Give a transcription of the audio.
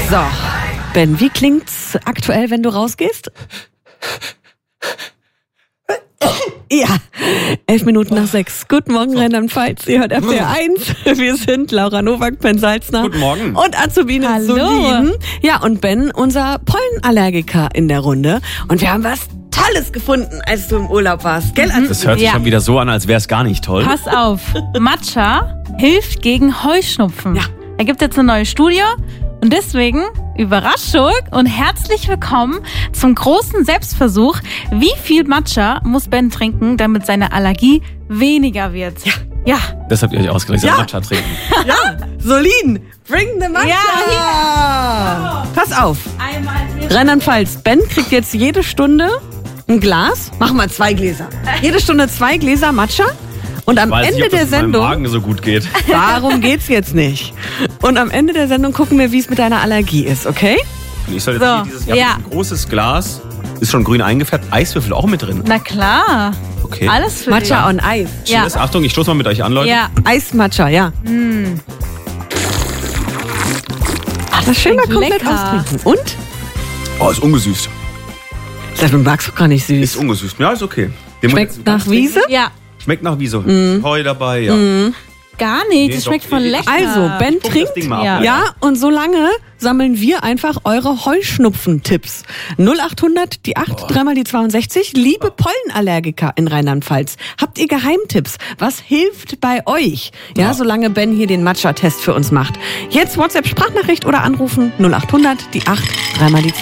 So, Ben, wie klingt's aktuell, wenn du rausgehst? Ja, 6:11. Guten Morgen, Rheinland-Pfalz. Ihr hört RPR1. Wir sind Laura Nowak, Ben Salzner. Guten Morgen. Und Azubine Solin. Ja, und Ben, unser Pollenallergiker in der Runde. Und wir haben was Tolles gefunden, als du im Urlaub warst. Gell, Azubine? Das hört sich schon wieder so an, als wäre es gar nicht toll. Pass auf, Matcha hilft gegen Heuschnupfen. Ja. Da gibt es jetzt eine neue Studie und deswegen Überraschung und herzlich willkommen zum großen Selbstversuch. Wie viel Matcha muss Ben trinken, damit seine Allergie weniger wird? Ja. Das habt ihr euch ausgedacht, Ja. Matcha trinken. Ja, Solin, bring the Matcha. Ja, Pass auf, einmal Rheinland-Pfalz. Ben kriegt jetzt jede Stunde ein Glas. Mach mal 2 Gläser. Jede Stunde 2 Gläser Matcha. Und am Weiß Ende nicht, ob der das meinem Sendung, Magen so gut geht. darum geht's jetzt nicht. Und am Ende der Sendung gucken wir, wie es mit deiner Allergie ist, okay? Und ich soll jetzt hier dieses ein großes Glas, ist schon grün eingefärbt, Eiswürfel auch mit drin. Na klar, Okay. alles für Matcha on Eis. Ja. Cheers. Achtung, ich stoße mal mit euch an, Leute. Ja, Eismatcha, ja. Das schön mal komplett lecker. austrinken. Und? Oh, ist ungesüßt. Das magst du gar nicht süß. Ist ungesüßt. Ja, ist okay. Den Schmeckt nach Wiese? Ja, Schmeckt nach Wiese. Heu dabei, ja. gar nicht. Das doch, schmeckt voll ich- lecker. Also, Ben Guck das trinkt. Ding mal ab, Ja. Leute. Ja, und solange sammeln wir einfach eure Heuschnupfen-Tipps. 0800, die 8, dreimal die 62. Liebe Pollenallergiker in Rheinland-Pfalz, habt ihr Geheimtipps? Was hilft bei euch? Ja, solange Ben hier den Matcha-Test für uns macht. Jetzt WhatsApp-Sprachnachricht oder anrufen 0800, die 8, dreimal die